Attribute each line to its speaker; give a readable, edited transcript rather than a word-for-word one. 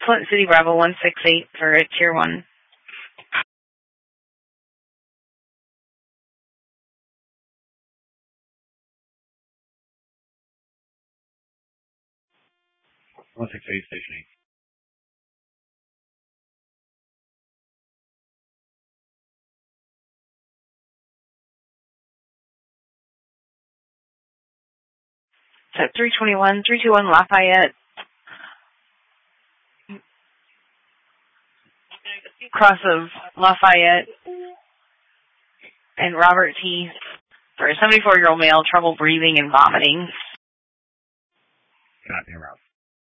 Speaker 1: Flint City Bravo 168 for a Tier 1.
Speaker 2: Station 8.
Speaker 1: At 321 Lafayette. Cross of Lafayette and Robert T. for a 74-year-old male, trouble breathing and vomiting.
Speaker 2: Goddamn route.